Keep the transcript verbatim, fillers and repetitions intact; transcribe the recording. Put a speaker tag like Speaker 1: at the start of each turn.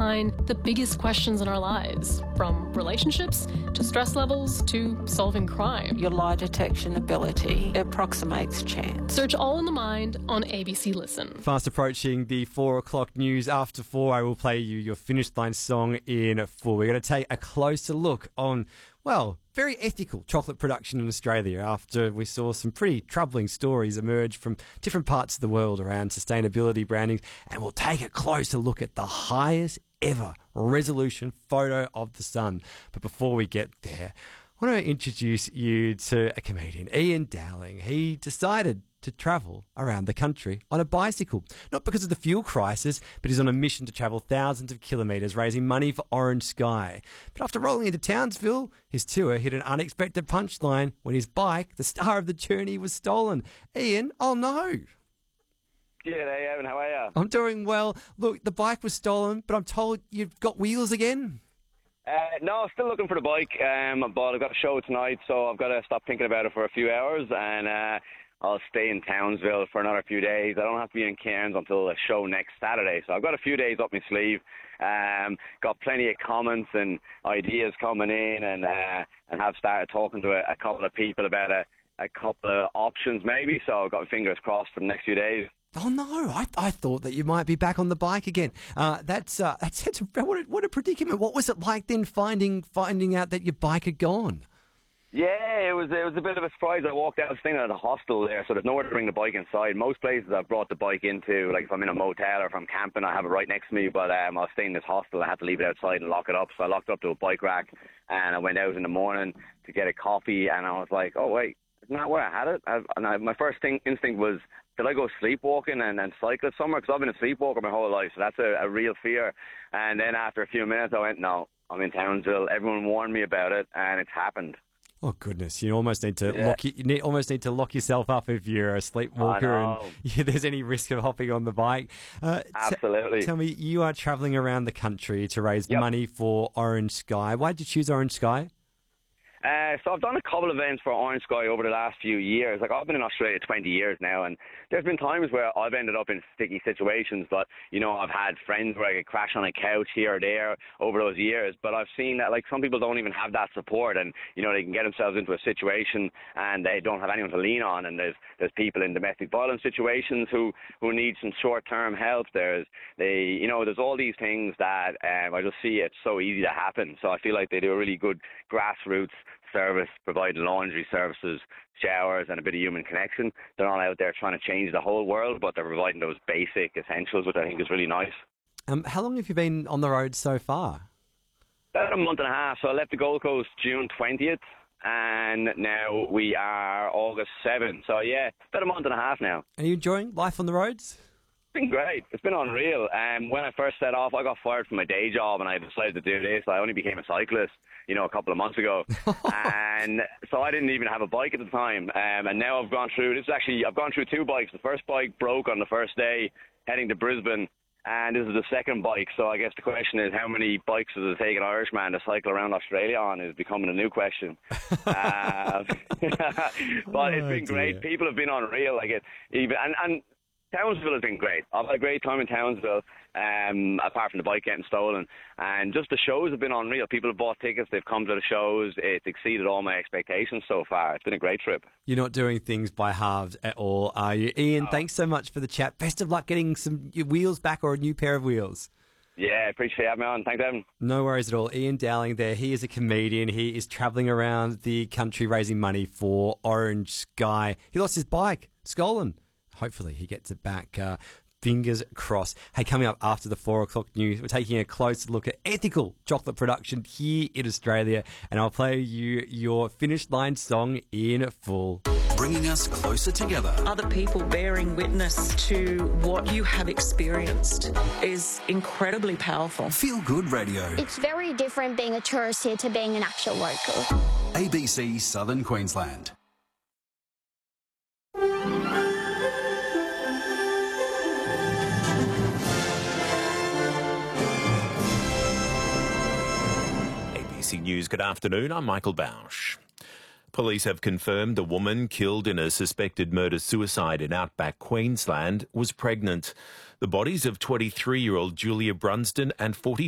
Speaker 1: behind the biggest questions in our lives, from relationships to stress levels to solving crime.
Speaker 2: Your lie detection ability approximates chance.
Speaker 1: Search All in the Mind on A B C Listen.
Speaker 3: Fast approaching the four o'clock news. After four, I will play you your Finish Line song in full. We're going to take a closer look on, well, very ethical chocolate production in Australia after we saw some pretty troubling stories emerge from different parts of the world around sustainability branding. And we'll take a closer look at the highest ever resolution photo of the sun. But before we get there, I want to introduce you to a comedian, Ian Dowling. He decided to travel around the country on a bicycle, not because of the fuel crisis, but he's on a mission to travel thousands of kilometres raising money for Orange Sky. But after rolling into Townsville, his tour hit an unexpected punchline when his bike, the star of the journey, was stolen. Ian, oh no.
Speaker 4: G'day, Evan. How are you?
Speaker 3: I'm doing well. Look, the bike was stolen, but I'm told you've got wheels again.
Speaker 4: Uh, no, still looking for the bike, um, but I've got a show tonight, so I've got to stop thinking about it for a few hours, and uh, I'll stay in Townsville for another few days. I don't have to be in Cairns until the show next Saturday, so I've got a few days up my sleeve. Um, got plenty of comments and ideas coming in, and uh, and have started talking to a, a couple of people about a, a couple of options maybe, so I've got my fingers crossed for the next few days.
Speaker 3: Oh no! I I thought that you might be back on the bike again. Uh, that's uh, that's, that's what a, what a predicament. What was it like then finding finding out that your bike had gone?
Speaker 4: Yeah, it was it was a bit of a surprise. I walked out, I was staying at a hostel there, so there's nowhere to bring the bike inside. Most places I've brought the bike into, like if I'm in a motel or if I'm camping, I have it right next to me. But um, I was staying in this hostel, I had to leave it outside and lock it up. So I locked it up to a bike rack, and I went out in the morning to get a coffee, and I was like, oh wait, isn't that where I had it? I, and I, my first thing, instinct was, did I go sleepwalking and, and cycle it somewhere? Because I've been a sleepwalker my whole life, so that's a, a real fear. And then after a few minutes, I went, no, I'm in Townsville. Everyone warned me about it, and it's happened.
Speaker 3: Oh goodness! You almost need to
Speaker 4: Yeah.
Speaker 3: lock you, you need, almost need to lock yourself up if you're a sleepwalker and yeah, there's any risk of hopping on the bike. Uh,
Speaker 4: Absolutely.
Speaker 3: T- tell me, you are travelling around the country to raise
Speaker 4: Yep.
Speaker 3: money for Orange Sky. Why did you choose Orange Sky?
Speaker 4: Uh, so I've done a couple of events for Orange Sky over the last few years. Like I've been in Australia twenty years now, and there's been times where I've ended up in sticky situations. But you know, I've had friends where I could crash on a couch here or there over those years. But I've seen that like some people don't even have that support, and you know they can get themselves into a situation and they don't have anyone to lean on. And there's there's people in domestic violence situations who who need some short-term help. There's they you know there's all these things that um, I just see it's so easy to happen. So I feel like they do a really good grassroots service, provide laundry services, showers, and a bit of human connection. They're not out there trying to change the whole world, but they're providing those basic essentials, which I think is really nice.
Speaker 3: Um, how long have you been on the road so far?
Speaker 4: About a month and a half. So I left the Gold Coast June twentieth, and now we are August seventh. So yeah, about a month and a half now.
Speaker 3: Are you enjoying life on the roads?
Speaker 4: It's been great. It's been unreal. Um, when I first set off, I got fired from my day job, and I decided to do this. I only became a cyclist, you know, a couple of months ago, and so I didn't even have a bike at the time. Um, and now I've gone through. This is actually I've gone through two bikes. The first bike broke on the first day, heading to Brisbane, and this is the second bike. So I guess the question is, how many bikes does it take an Irishman to cycle around Australia on? Is becoming a new question. uh, but it's been
Speaker 3: Oh,
Speaker 4: great.
Speaker 3: dear.
Speaker 4: People have been unreal. Like it, even and and. Townsville has been great. I've had a great time in Townsville, um, apart from the bike getting stolen. And just the shows have been unreal. People have bought tickets. They've come to the shows. It's exceeded all my expectations so far. It's been a great trip.
Speaker 3: You're not doing things by halves at all, are you? Ian,
Speaker 4: No.
Speaker 3: thanks so much for the chat. Best of luck getting some your wheels back or a new pair of wheels.
Speaker 4: Yeah, appreciate having me on. Thanks, Evan.
Speaker 3: No worries at all. Ian Dowling there. He is a comedian. He is travelling around the country raising money for Orange Sky. He lost his bike. Stolen. Hopefully he gets it back. Uh, fingers crossed. Hey, coming up after the four o'clock news, we're taking a closer look at ethical chocolate production here in Australia, and I'll play you your Finish Line song in full.
Speaker 5: Bringing us closer together.
Speaker 2: Other people bearing witness to what you have experienced is incredibly powerful.
Speaker 5: Feel Good Radio.
Speaker 6: It's very different being a tourist here to being an actual local.
Speaker 5: A B C Southern Queensland.
Speaker 7: A B C News, good afternoon. I'm Michael Bausch. Police have confirmed the woman killed in a suspected murder-suicide in outback Queensland was pregnant. The bodies of twenty-three-year-old Julia Brunsden and forty